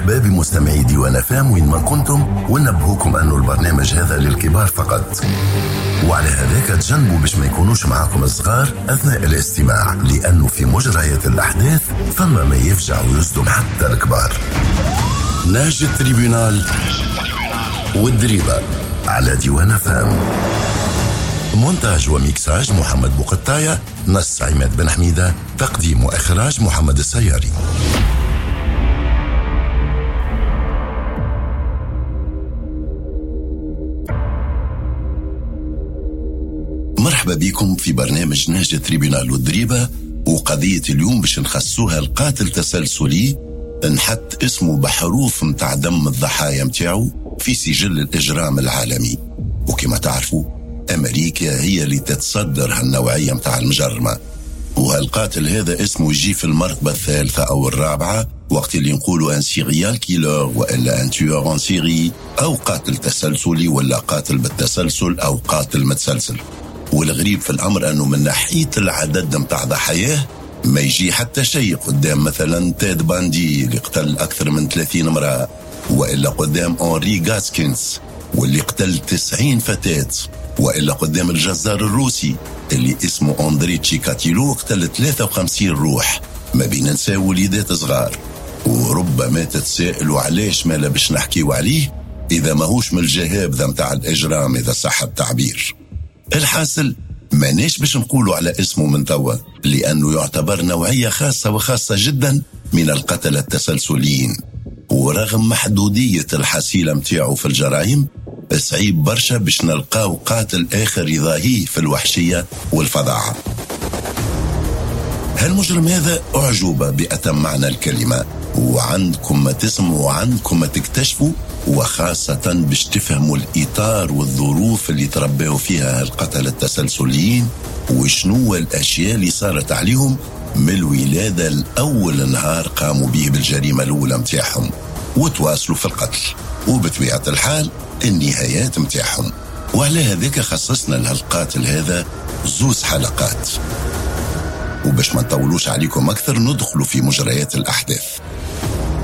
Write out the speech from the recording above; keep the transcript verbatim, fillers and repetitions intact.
مرحبا بمستمعي ديوان اف ام وين ما كنتم، وننبهوكم أنه البرنامج هذا للكبار فقط، وعلى هذاك تجنبوا باش ما يكونوش معاكم الصغار أثناء الاستماع، لأنه في مجريات الأحداث ثم ما يفجع ويصدم حتى الكبار. ناجي التريبيونال والدريبة على ديوان اف ام. مونتاج وميكساج محمد بوقطاية، نص عماد بن حميدة، تقديم وإخراج محمد السياري. مرحبا بكم في برنامج ناجي التريبيونال والدريبة، وقضية اليوم باش نخصوها القاتل تسلسلي نحط اسمه بحروف متاع دم الضحايا متاعه في سجل الإجرام العالمي. وكما تعرفوا أمريكا هي اللي تتصدر هالنوعية متاع المجرمة، وهالقاتل هذا اسمه يجي في المرتبة الثالثة أو الرابعة وقت اللي نقولوا أن سيريال كيلر وإلا أن تيور أن سيري، أو قاتل تسلسلي ولا قاتل بالتسلسل أو قاتل متسلسل. والغريب في الأمر أنه من ناحية العدد متاع ضحاياه ما يجي حتى شيء قدام مثلا تيد باندي اللي قتل أكثر من ثلاثين امرأة، وإلا قدام أنري غاسكينز واللي قتل تسعين فتاة، وإلا قدام الجزار الروسي اللي اسمه أندري تشيكاتيلو قتل ثلاثة وخمسين روح ما بين نساء وليدات صغار. وربما تتسائلوا علاش ما باش نحكيوا عليه إذا ماهوش من الجهاب ذا متاع الإجرام إذا صح التعبير. الحاصل ماناش باش نقولوا على اسمه من توا، لأنه يعتبر نوعية خاصة وخاصة جدا من القتلة التسلسليين، ورغم محدودية الحصيلة متاعه في الجرائم صعيب برشا باش نلقاو قاتل آخر يضاهيه في الوحشية والفظاعة. هالمجرم هذا أعجوبة بأتم معنى الكلمة، وعندكم ما تسمعوا وعندكم ما تكتشفوا، وخاصة باش تفهموا الإطار والظروف اللي تربوا فيها القتلة التسلسليين، وشنو الأشياء اللي صارت عليهم من الولادة الأول نهار قاموا به بالجريمة الأولى متاعهم، وتواصلوا في القتل، وبطبيعة الحال النهايات متاعهم. وعلى هذاك خصصنا لهالقاتل هذا زوز حلقات، وباش ما نطولوش عليكم أكثر ندخلوا في مجريات الأحداث.